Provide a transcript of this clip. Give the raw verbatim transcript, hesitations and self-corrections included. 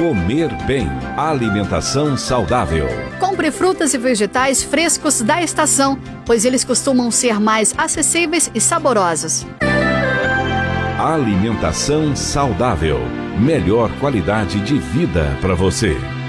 Comer bem. Alimentação saudável. Compre frutas e vegetais frescos da estação, pois eles costumam ser mais acessíveis e saborosos. Alimentação saudável. Melhor qualidade de vida para você.